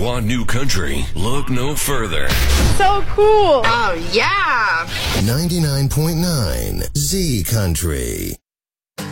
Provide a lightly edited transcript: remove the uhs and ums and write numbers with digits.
want new country, look no further. So cool. Oh, yeah. 99.9 Z Country.